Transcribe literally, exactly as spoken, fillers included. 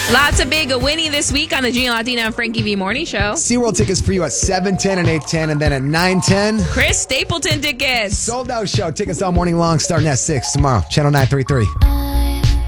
Lots of big winning this week on the Gina Latina and Frankie V Morning Show. SeaWorld tickets for you at seven ten and eight ten, and then at nine ten. Chris Stapleton tickets. Sold out show. Tickets all morning long, starting at six tomorrow. Channel nine thirty-three.